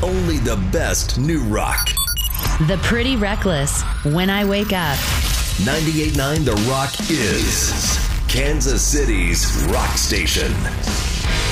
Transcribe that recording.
only the best new rock. The Pretty Reckless, When I Wake Up. 98.9 The Rock is Kansas City's rock station.